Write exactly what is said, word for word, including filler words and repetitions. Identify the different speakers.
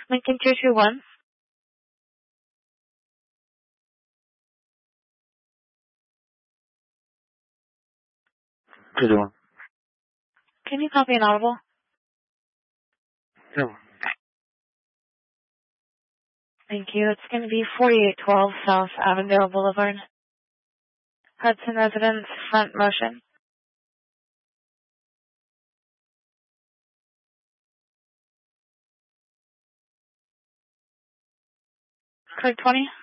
Speaker 1: Lincoln two two one.
Speaker 2: two two one.
Speaker 1: Can you copy an audible?
Speaker 2: No.
Speaker 1: Thank you. It's going to be forty-eight twelve South Avondale Boulevard. Hudson Residence, front motion. Code twenty.